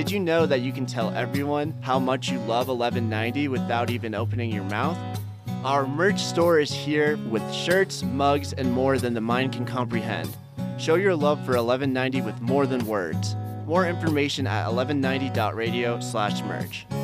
Did you know that you can tell everyone how much you love 1190 without even opening your mouth? Our merch store is here with shirts, mugs, and more than the mind can comprehend. Show your love for 1190 with more than words. More information at 1190.radio/merch.